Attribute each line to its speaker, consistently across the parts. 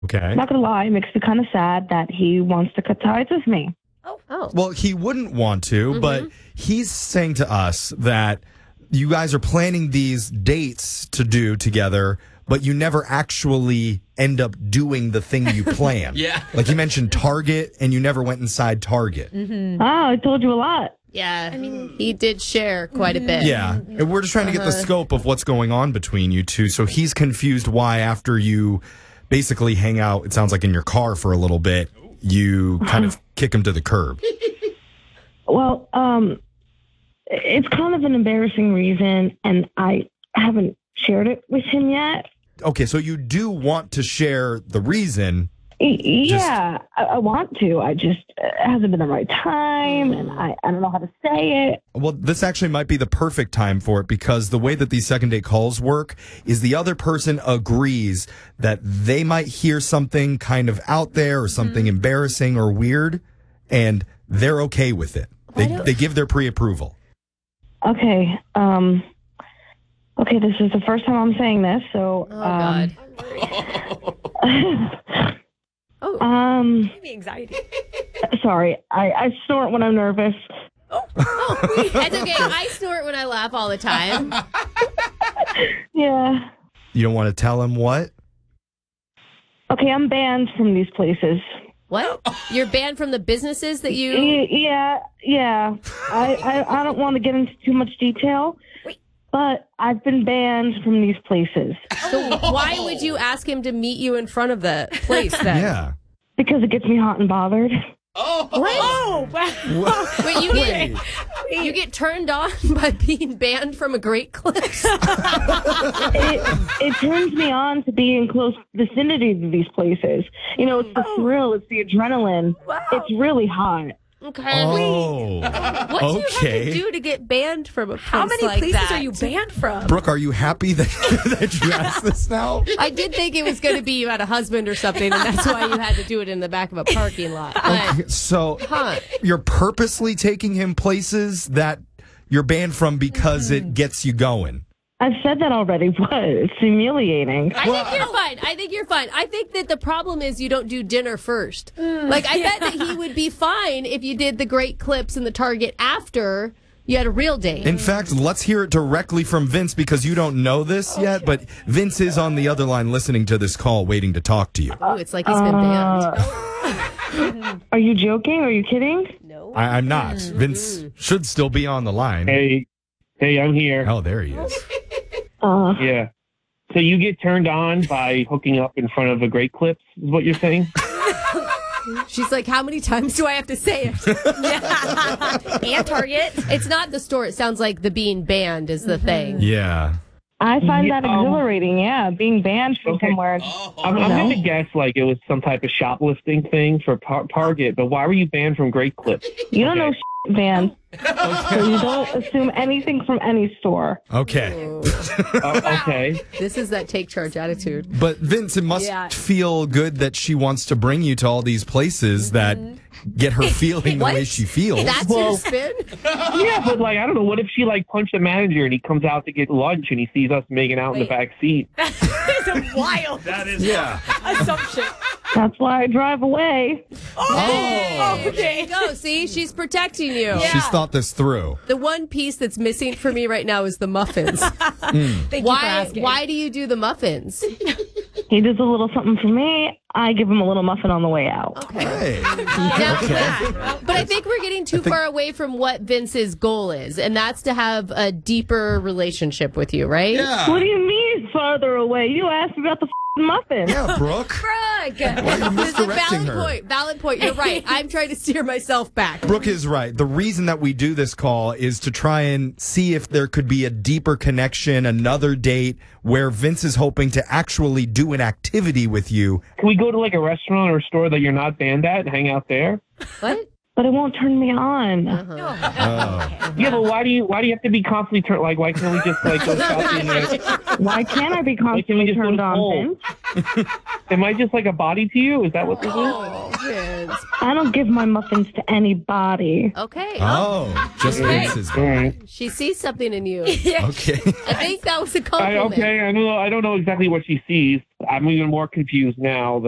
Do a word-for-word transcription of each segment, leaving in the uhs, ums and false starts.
Speaker 1: Okay.
Speaker 2: Not gonna lie, it makes me kind of sad that he wants to cut ties with me.
Speaker 3: Oh, oh.
Speaker 1: Well, he wouldn't want to,
Speaker 3: Mm-hmm.
Speaker 1: but he's saying to us that you guys are planning these dates to do together, but you never actually end up doing the thing you plan.
Speaker 4: Yeah.
Speaker 1: Like you mentioned Target, and you never went inside Target.
Speaker 3: Mm-hmm.
Speaker 2: Oh, I told you a lot.
Speaker 3: Yeah, I mean, he did share quite a bit.
Speaker 1: Yeah. And we're just trying to get the
Speaker 3: Uh-huh.
Speaker 1: scope of what's going on between you two. So he's confused why after you basically hang out, it sounds like in your car for a little bit, you kind of kick him to the curb.
Speaker 2: Well, um, it's kind of an embarrassing reason, and I haven't shared it with him yet.
Speaker 1: Okay, so you do want to share the reason.
Speaker 2: Y- Yeah, I, I want to. I just, it hasn't been the right time, and I, I don't know how to say it.
Speaker 1: Well, this actually might be the perfect time for it because the way that these second date calls work is the other person agrees that they might hear something kind of out there or something
Speaker 3: Mm-hmm.
Speaker 1: embarrassing or weird, and they're okay with it. They they give their pre-approval.
Speaker 2: Okay, um, okay, this is the first time I'm saying this, so,
Speaker 3: Oh,
Speaker 2: um,
Speaker 3: God. Oh,
Speaker 2: um,
Speaker 5: The anxiety.
Speaker 2: sorry, I, I snort when I'm nervous.
Speaker 3: oh, it's okay. I snort when I laugh all the time.
Speaker 2: Yeah.
Speaker 1: You don't want to tell him what?
Speaker 2: Okay, I'm banned from these places.
Speaker 3: What? You're banned from the businesses that you...
Speaker 2: Y- Yeah, yeah. I, I, I don't want to get into too much detail, but I've been banned from these places
Speaker 3: So why would you ask him to meet you in front of the place then?
Speaker 1: Yeah.
Speaker 2: because it gets me hot and bothered.
Speaker 4: Oh,
Speaker 5: Oh, wow.
Speaker 3: Wait, you get you get turned on by being banned from a Great Clips?
Speaker 2: It, it turns me on to be in close vicinity to these places. You know, it's the thrill, it's the adrenaline.
Speaker 5: Wow.
Speaker 2: It's really hot.
Speaker 3: Okay.
Speaker 1: Oh.
Speaker 3: What do you have
Speaker 1: okay.
Speaker 3: to do to get banned from a place
Speaker 5: How many
Speaker 3: like
Speaker 5: places
Speaker 3: that?
Speaker 5: are you banned from?
Speaker 1: Brooke, are you happy that, that you asked this now?
Speaker 3: I did think it was going to be you had a husband or something, and that's why you had to do it in the back of a parking lot. But,
Speaker 1: So
Speaker 3: huh.
Speaker 1: you're purposely taking him places that you're banned from because it gets you going.
Speaker 2: I've said that already. What? It's humiliating.
Speaker 3: I think you're fine. I think you're fine. I think that the problem is you don't do dinner first. Like, I bet that he would be fine if you did the Great Clips and the Target after you had a real date.
Speaker 1: In fact, let's hear it directly from Vince because you don't know this yet, but Vince is on the other line listening to this call, waiting to talk to you.
Speaker 3: Oh, it's like he's been banned.
Speaker 2: Uh, are you joking? Are you kidding?
Speaker 3: No.
Speaker 1: I, I'm not. Vince should still be on the line.
Speaker 6: Hey, hey, I'm here.
Speaker 1: Oh, there he is.
Speaker 2: Uh,
Speaker 6: Yeah. So you get turned on by hooking up in front of a Great Clips, is what you're saying?
Speaker 3: She's like, how many times do I have to say it?
Speaker 5: And Target.
Speaker 3: It's not the store. It sounds like the being banned is the thing.
Speaker 1: Yeah.
Speaker 2: I find
Speaker 6: Yeah,
Speaker 2: that
Speaker 6: um,
Speaker 2: exhilarating. Yeah, being banned from
Speaker 6: Okay.
Speaker 2: somewhere.
Speaker 6: I'm, I'm
Speaker 2: No.
Speaker 6: going to guess like it was some type of shoplifting thing for Tar- Target, but why were you banned from Great Clips?
Speaker 2: You don't
Speaker 6: Okay.
Speaker 2: know shit, banned. So you don't assume anything from any store.
Speaker 1: Okay.
Speaker 6: Uh, okay.
Speaker 3: This is that take charge attitude.
Speaker 1: But Vince, it must
Speaker 5: Yeah.
Speaker 1: feel good that she wants to bring you to all these places that get her feeling the
Speaker 3: What?
Speaker 1: way she feels.
Speaker 3: That's
Speaker 6: Well-
Speaker 3: your spin?
Speaker 6: Yeah, but like, I don't know. What if she like punched the manager and he comes out to get lunch and he sees us making out in the back seat?
Speaker 5: It's a wild
Speaker 4: that is
Speaker 1: yeah.
Speaker 5: assumption.
Speaker 2: That's why I drive away.
Speaker 5: Oh,
Speaker 3: There
Speaker 5: okay.
Speaker 3: you go. See, she's protecting you.
Speaker 1: She's thought this through.
Speaker 3: The one piece that's missing for me right now is the muffins.
Speaker 5: Thank you for
Speaker 3: why?
Speaker 5: asking.
Speaker 3: Why do you do the muffins?
Speaker 2: He does a little something for me. I give him a little muffin on the way out.
Speaker 1: Hey.
Speaker 3: Now,
Speaker 1: Okay.
Speaker 3: But I think we're getting too far away from what Vince's goal is, and that's to have a deeper relationship with you, right?
Speaker 2: What do you mean farther away? You asked me about the f***ing muffin.
Speaker 1: Yeah, Brooke.
Speaker 3: Brooke!
Speaker 1: Why are you
Speaker 3: This is a
Speaker 1: misdirecting
Speaker 3: valid
Speaker 1: her?
Speaker 3: point. Valid point. You're right. I'm trying to steer myself back.
Speaker 1: Brooke is right. The reason that we do this call is to try and see if there could be a deeper connection, another date where Vince is hoping to actually do an activity with you.
Speaker 6: Can we go to like a restaurant or a store that you're not banned at and hang out there?
Speaker 3: What?
Speaker 2: But it won't turn me on.
Speaker 1: Oh.
Speaker 6: Yeah, but why do you why do you have to be constantly turned? Like, why can't we just like go shopping? And,
Speaker 2: Why can't I be
Speaker 6: Why can't we
Speaker 2: constantly
Speaker 6: just go
Speaker 2: turned
Speaker 6: to
Speaker 2: on,
Speaker 6: Kohl's?
Speaker 2: Vince?
Speaker 6: am I just like a body to you? Is that what this is?
Speaker 3: Oh, Vince.
Speaker 2: I don't give my muffins to anybody.
Speaker 3: Okay.
Speaker 1: Oh, just
Speaker 3: Okay.
Speaker 1: Vince's.
Speaker 6: All right.
Speaker 3: She sees something in you.
Speaker 1: Okay.
Speaker 3: I think that was a
Speaker 6: I,
Speaker 3: compliment.
Speaker 6: okay, I don't know. I don't know exactly what she sees. I'm even more confused now than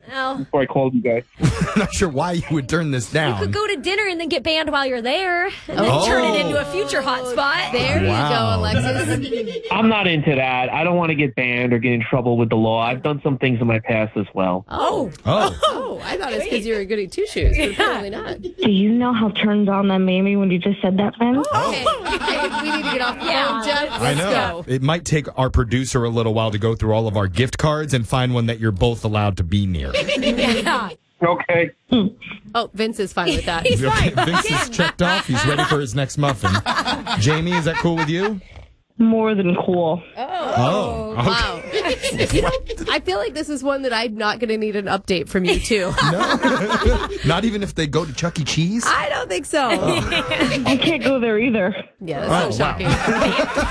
Speaker 5: Oh.
Speaker 6: before I called you guys.
Speaker 1: I'm not sure why you would turn this
Speaker 5: You
Speaker 1: down.
Speaker 5: could go to dinner and then get banned while you're there, and then
Speaker 1: Oh.
Speaker 5: turn it into a future hotspot.
Speaker 3: There
Speaker 1: Wow.
Speaker 3: you go, Alexis.
Speaker 6: I'm not into that. I don't want to get banned or get in trouble with the law. I've done some things in my past as well.
Speaker 5: Oh.
Speaker 1: Oh.
Speaker 3: Oh, I thought it was because you were goody two shoes, but apparently not.
Speaker 2: Do you know how turned on that made me when you just said that, Ben?
Speaker 3: Okay, I- we need to get off the
Speaker 5: Yeah,
Speaker 3: phone, Jeff.
Speaker 1: I
Speaker 3: Let's
Speaker 1: know.
Speaker 3: go.
Speaker 1: It might take our producer a little while to go through all of our gift cards and find one that you're both allowed to be near.
Speaker 5: Yeah.
Speaker 6: Okay.
Speaker 3: Oh, Vince is fine with that.
Speaker 5: He's fine.
Speaker 1: Vince is checked off. He's ready for his next muffin. Jamie, is that cool with you?
Speaker 2: More than cool.
Speaker 1: Oh. Okay.
Speaker 3: Wow. You know, I feel like this is one that I'm not going to need an update from you, too.
Speaker 1: No. Not even if they go to Chuck E. Cheese?
Speaker 3: I don't think so.
Speaker 2: I can't go there either.
Speaker 3: Yeah, that's
Speaker 1: Oh,
Speaker 3: so
Speaker 1: wow.
Speaker 3: shocking.